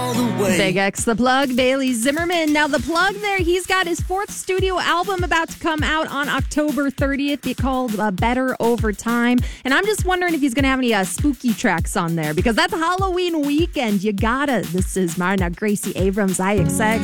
all the way. Big X The Plug, Bailey Zimmerman. Now, The Plug there, he's got his fourth studio album about to come out on October 30th. It's called Better Over Time. And I'm just wondering if he's going to have any spooky tracks on there because that's Halloween weekend. You gotta. This is Marna Gracie Abrams, IXX.